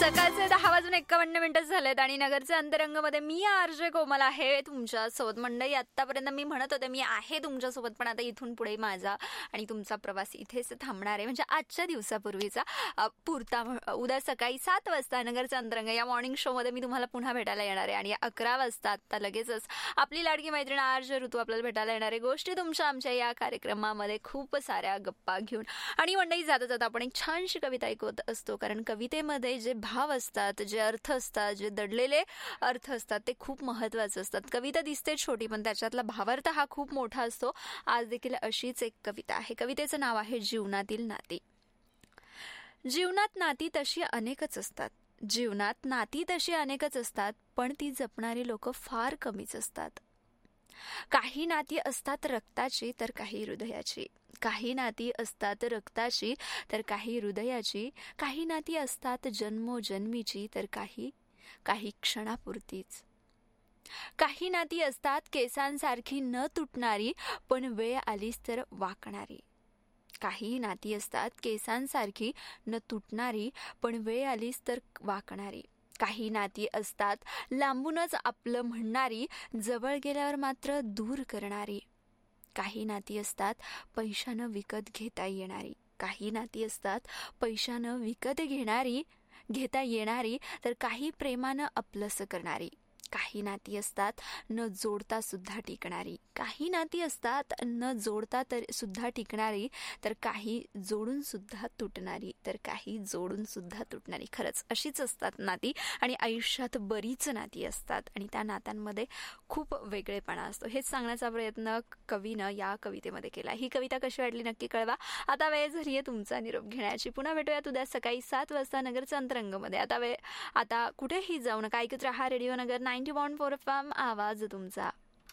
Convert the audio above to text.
सकाळचे 10:51 झालेत आणि नगरचे अंतरंगमध्ये मी आरजे कोमल आहे तुमच्यासोबत. मंडळी, आत्तापर्यंत मी म्हणत होते मी आहे तुमच्यासोबत, पण आता इथून पुढे माझा आणि तुमचा प्रवास इथेच थांबणार आहे. म्हणजे आजच्या दिवसापूर्वीचा पुरता. उद्या सकाळी 7 वाजता नगरचे अंतरंग या मॉर्निंग शोमध्ये मी तुम्हाला पुन्हा भेटायला येणार आहे. आणि 11 वाजता आत्ता लगेचच आपली लाडकी मैत्रीण आरजे ऋतू आपल्याला भेटायला येणार आहे. गोष्टी तुमच्या आमच्या या कार्यक्रमामध्ये खूप साऱ्या गप्पा घेऊन. आणि मंडळी, जाता जाता आपण एक छानशी कविता ऐकवत असतो, कारण कवितेमध्ये जे भाव असतात, जे अर्थ असतात, जे दडलेले अर्थ असतात ते खूप महत्त्वाचे असतात. कविता दिसते छोटी, पण त्याच्यातला भावार्थ हा खूप मोठा असतो. आज देखील अशीच एक कविता आहे. कवितेचं नाव आहे जीवनातील नाती. जीवनात नाती तशी अनेकच असतात. जीवनात नाती तशी अनेकच असतात, पण ती जपणारी लोक फार कमीच असतात. काही नाती असतात रक्ताची तर काही हृदयाची. काही नाती असतात रक्ताची तर काही हृदयाची. काही नाती असतात जन्मोजन्मीची तर काही क्षणापुरतीच. काही नाती असतात केसांसारखी न तुटणारी, पण वेळ आलीच तर वाकणारी. काही नाती असतात केसांसारखी न तुटणारी, पण वेळ आलीच तर वाकणारी. काही नाती असतात लांबूनच आपलं म्हणणारी, जवळ गेल्यावर मात्र दूर करणारी. काही नाती असतात पैशानं विकत घेता येणारी. काही नाती असतात पैशानं विकत घेता येणारी तर काही प्रेमानं आपलंसं करणारी. काही नाती असतात न जोडता सुद्धा टिकणारी. काही नाती असतात न जोडता सुद्धा टिकणारी तर काही जोडून सुद्धा तुटणारी. खरंच अशीच असतात नाती. आणि आयुष्यात बरीच नाती असतात आणि त्या नात्यांमध्ये खूप वेगळेपणा असतो. हेच सांगण्याचा प्रयत्न कवीनं या कवितेमध्ये केला. ही कविता कशी वाटली नक्की कळवा. आता वेळ झाली आहे तुमचा निरोप घेण्याची. पुन्हा भेटूयात उद्या सकाळी 7 वाजता नगरच्या अंतरंगमध्ये. आता कुठेही जाऊ नका, ऐकत राहा रेडिओ नगर 90.4 FM, आवाज तुमचा.